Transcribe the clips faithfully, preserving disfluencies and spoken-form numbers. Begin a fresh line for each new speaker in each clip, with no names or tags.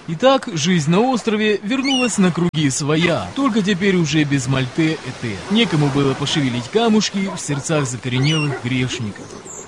Итак, жизнь на острове вернулась на круги своя, только теперь уже без Мальте-Эте. Некому было пошевелить камушки в сердцах закоренелых грешников.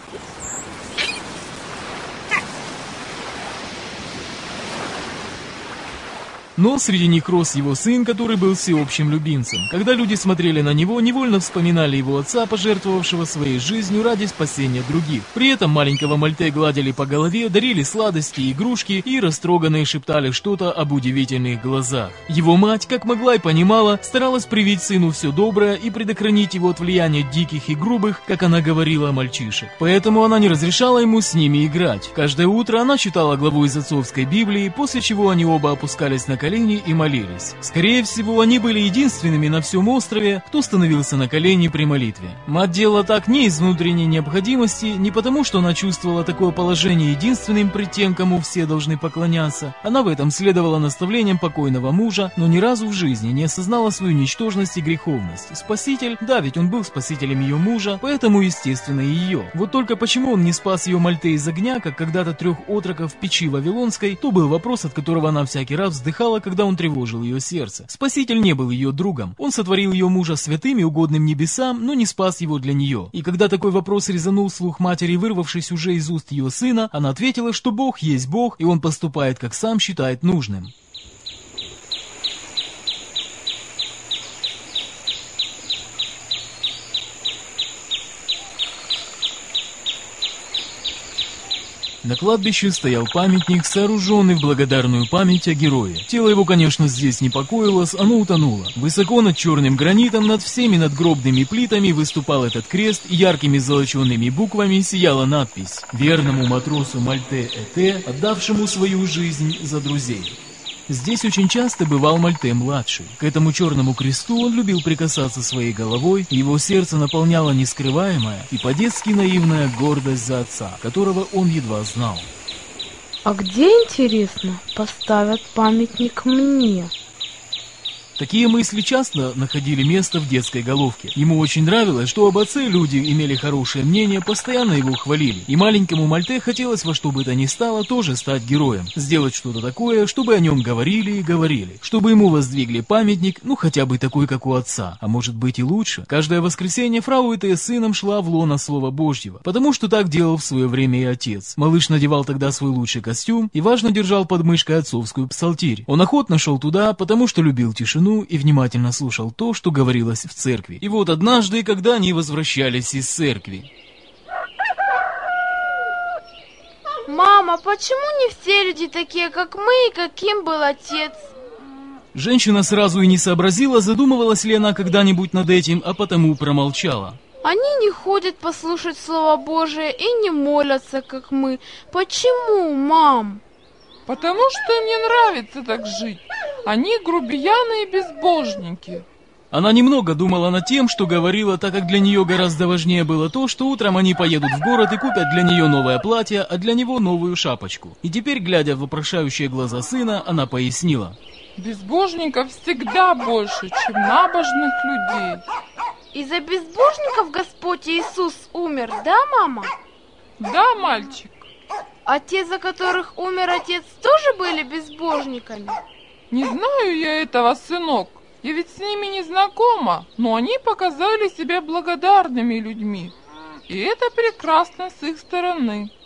Но среди них рос его сын, который был всеобщим любимцем. Когда люди смотрели на него, невольно вспоминали его отца, пожертвовавшего своей жизнью ради спасения других. При этом маленького Мальте гладили по голове, дарили сладости и игрушки и растроганные шептали что-то об удивительных глазах. Его мать, как могла и понимала, старалась привить сыну все доброе и предохранить его от влияния диких и грубых, как она говорила, мальчишек. Поэтому она не разрешала ему с ними играть. Каждое утро она читала главу из отцовской Библии, после чего они оба опускались на колени и молились. Скорее всего, они были единственными на всем острове, кто становился на колени при молитве. Мать делала так не из внутренней необходимости, не потому, что она чувствовала такое положение единственным пред тем, кому все должны поклоняться. Она в этом следовала наставлениям покойного мужа, но ни разу в жизни не осознала свою ничтожность и греховность. Спаситель, да, ведь он был спасителем ее мужа, поэтому, естественно, и ее. Вот только почему он не спас ее Мальте из огня, как когда-то трех отроков в печи Вавилонской, то был вопрос, от которого она всякий раз вздыхала, когда он тревожил ее сердце. Спаситель не был ее другом. Он сотворил ее мужа святым и угодным небесам, но не спас его для нее. И когда такой вопрос резанул слух матери, вырвавшись уже из уст ее сына, она ответила, что Бог есть Бог, и он поступает, как сам считает нужным. На кладбище стоял памятник, сооруженный в благодарную память о герое. Тело его, конечно, здесь не покоилось, оно утонуло. Высоко над черным гранитом, над всеми надгробными плитами выступал этот крест, и яркими золочеными буквами сияла надпись: «Верному матросу Мальте-Эте, отдавшему свою жизнь за друзей». Здесь очень часто бывал Мальте-младший. К этому черному кресту он любил прикасаться своей головой, и его сердце наполняло нескрываемая и по-детски наивная гордость за отца, которого он едва знал.
А где, интересно, поставят памятник мне?
Такие мысли часто находили место в детской головке. Ему очень нравилось, что об отце люди имели хорошее мнение, постоянно его хвалили. И маленькому Мальте хотелось во что бы то ни стало тоже стать героем. Сделать что-то такое, чтобы о нем говорили и говорили. Чтобы ему воздвигли памятник, ну хотя бы такой, как у отца. А может быть и лучше. Каждое воскресенье фрау Эте с сыном шла в лоно Слова Божьего. Потому что так делал в свое время и отец. Малыш надевал тогда свой лучший костюм и важно держал под мышкой отцовскую псалтирь. Он охотно шел туда, потому что любил тишину и внимательно слушал то, что говорилось в церкви. И вот однажды, когда они возвращались из церкви:
«Мама, почему не все люди такие, как мы, и каким был отец?»
Женщина сразу и не сообразила, задумывалась ли она когда-нибудь над этим, а потому промолчала.
«Они не ходят послушать Слово Божие и не молятся, как мы. Почему, мам?»
«Потому что им не нравится так жить. Они грубияны и безбожники».
Она немного думала над тем, что говорила, так как для нее гораздо важнее было то, что утром они поедут в город и купят для нее новое платье, а для него новую шапочку. И теперь, глядя в вопрошающие глаза сына, она пояснила:
«Безбожников всегда больше, чем набожных людей».
«Из-за безбожников Господь Иисус умер, да, мама?»
«Да, мальчик».
«А те, за которых умер отец, тоже были безбожниками?»
«Не знаю я этого, сынок. Я ведь с ними не знакома, но они показали себя благодарными людьми. И это прекрасно с их стороны».